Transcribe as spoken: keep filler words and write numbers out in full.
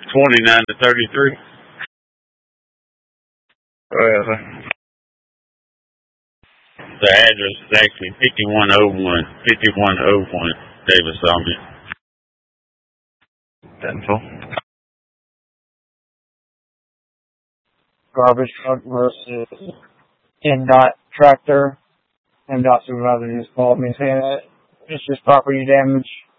twenty-nine to thirty-three. Go ahead, sir. The address is actually fifty-one oh one, fifty-one oh one Davis Avenue. Dental. Garbage truck versus N dot tractor. N dot supervisor just called me saying that it's just property damage.